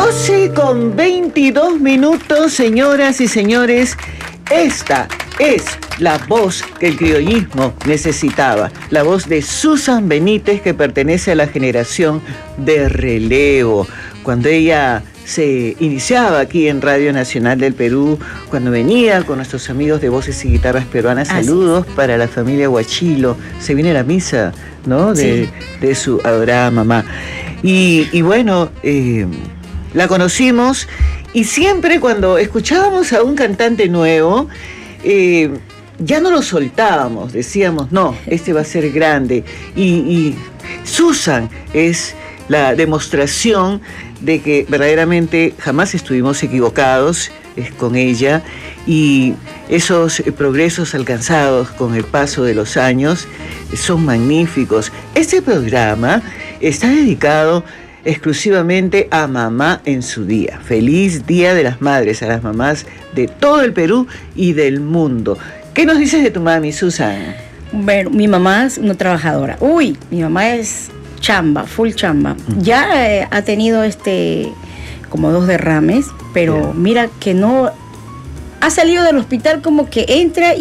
12:22, señoras y señores. Esta es la voz que el criollismo necesitaba. La voz de Susan Benítez, que pertenece a la generación de relevo. Cuando ella se iniciaba aquí en Radio Nacional del Perú, cuando venía con nuestros amigos de Voces y Guitarras Peruanas. Saludos para la familia Huachilo. Se viene la misa, ¿no? De su adorada mamá. Y bueno, la conocimos, y siempre cuando escuchábamos a un cantante nuevo, ya no lo soltábamos, decíamos, no, este va a ser grande. Y Susan es la demostración de que verdaderamente jamás estuvimos equivocados con ella, y esos progresos alcanzados con el paso de los años son magníficos. Este programa está dedicado exclusivamente a mamá en su día. Feliz Día de las Madres a las mamás de todo el Perú y del mundo. ¿Qué nos dices de tu mami, Susan? Bueno, mi mamá es una trabajadora. Mi mamá es chamba, full chamba. Ya ha tenido como 2 derrames, pero mira que no ha salido del hospital, como que entra